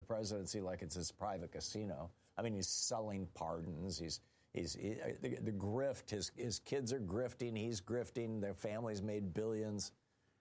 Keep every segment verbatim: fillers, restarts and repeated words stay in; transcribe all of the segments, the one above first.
presidency like it's his private casino. I mean, he's selling pardons. He's he's he, the, the grift. His his kids are grifting. He's grifting. Their family's made billions.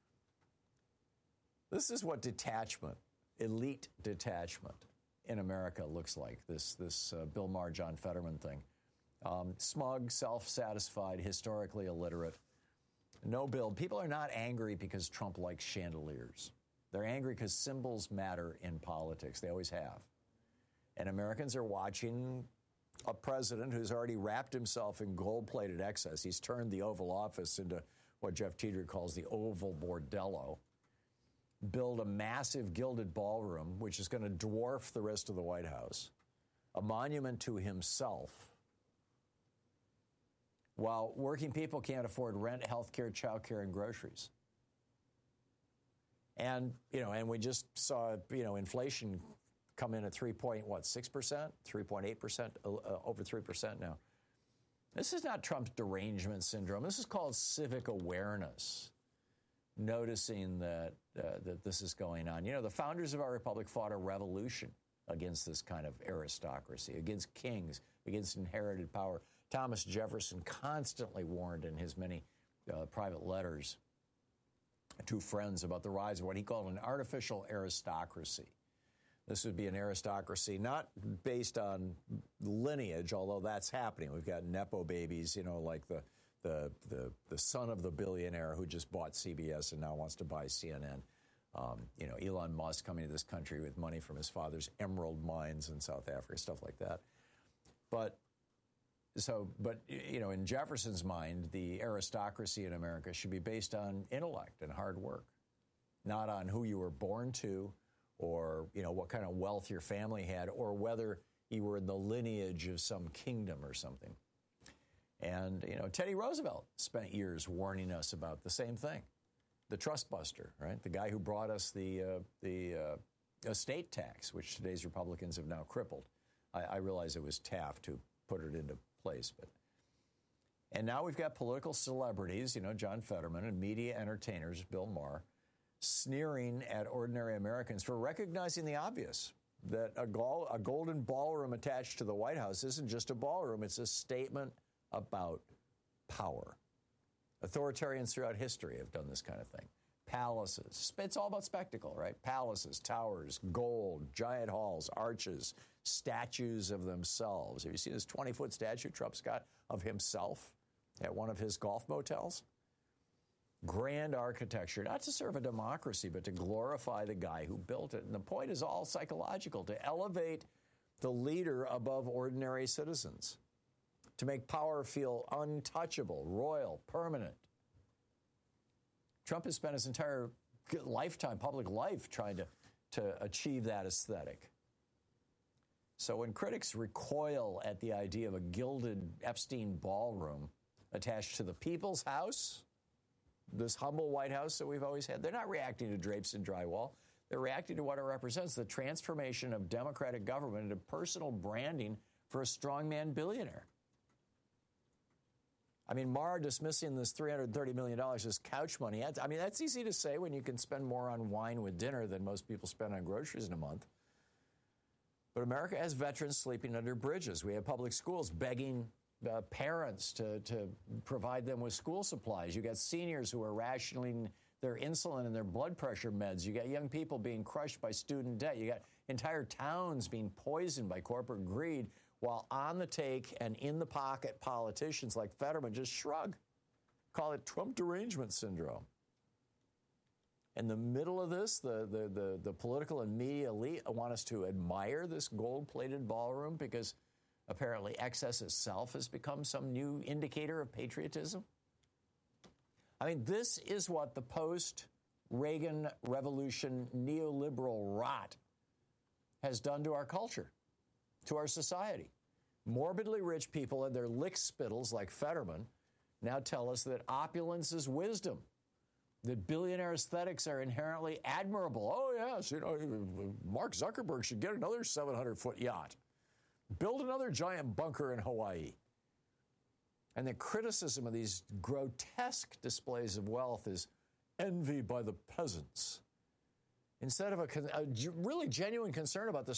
This is what detachment, elite detachment in America looks like. This this uh, Bill Maher, John Fetterman thing. Um, smug, self-satisfied, historically illiterate. No build. People are not angry because Trump likes chandeliers. They're angry because symbols matter in politics. They always have. And Americans are watching a president who's already wrapped himself in gold-plated excess. He's turned the Oval Office into what Jeff Tiedrich calls the Oval Bordello. Build a massive gilded ballroom, which is going to dwarf the rest of the White House. A monument to himself. While working people can't afford rent, health care, child care, and groceries. And, you know, and we just saw, you know, inflation come in at three point, what, six percent, three point eight percent, uh, over three percent now. This is not Trump's derangement syndrome. This is called civic awareness, noticing that uh, that this is going on. You know, the founders of our republic fought a revolution against this kind of aristocracy, against kings, against inherited power. Thomas Jefferson constantly warned in his many uh, private letters to friends about the rise of what he called an artificial aristocracy. This would be an aristocracy not based on lineage, although that's happening. We've got Nepo babies, you know, like the the the, the son of the billionaire who just bought C B S and now wants to buy C N N. Um, you know, Elon Musk coming to this country with money from his father's emerald mines in South Africa, stuff like that. But so, but, you know, in Jefferson's mind, the aristocracy in America should be based on intellect and hard work, not on who you were born to or, you know, what kind of wealth your family had or whether you were in the lineage of some kingdom or something. And, you know, Teddy Roosevelt spent years warning us about the same thing. The trust buster, right? The guy who brought us the uh, the uh, estate tax, which today's Republicans have now crippled. I, I realize it was Taft who put it into place, but and now we've got political celebrities, you know, John Fetterman, and media entertainers, Bill Maher, sneering at ordinary Americans for recognizing the obvious, that a, gol- a golden ballroom attached to the White House isn't just a ballroom, it's a statement about power. Authoritarians throughout history have done this kind of thing. Palaces. It's all about spectacle, right? Palaces, towers, gold, giant halls, arches, statues of themselves. Have you seen this twenty-foot statue Trump's got of himself at one of his golf motels? Grand architecture, not to serve a democracy, but to glorify the guy who built it. And the point is all psychological, to elevate the leader above ordinary citizens, to make power feel untouchable, royal, permanent. Trump has spent his entire lifetime, public life, trying to, to achieve that aesthetic. So when critics recoil at the idea of a gilded Epstein ballroom attached to the people's house, this humble White House that we've always had, they're not reacting to drapes and drywall. They're reacting to what it represents, the transformation of democratic government into personal branding for a strongman billionaire. I mean, Maher dismissing this three hundred thirty million dollars as couch money. I mean, that's easy to say when you can spend more on wine with dinner than most people spend on groceries in a month. But America has veterans sleeping under bridges. We have public schools begging uh, parents to, to provide them with school supplies. You got seniors who are rationing their insulin and their blood pressure meds. You got young people being crushed by student debt. You got entire towns being poisoned by corporate greed, while on the take and in the pocket politicians like Fetterman just shrug, call it Trump derangement syndrome. In the middle of this, the, the, the, the political and media elite want us to admire this gold-plated ballroom because apparently excess itself has become some new indicator of patriotism. I mean, this is what the post-Reagan Revolution neoliberal rot has done to our culture, to our society. Morbidly rich people and their lick spittles like Fetterman now tell us that opulence is wisdom, that billionaire aesthetics are inherently admirable. Oh, yes, you know, Mark Zuckerberg should get another seven hundred foot yacht, build another giant bunker in Hawaii. And the criticism of these grotesque displays of wealth is envy by the peasants, instead of a, a really genuine concern about the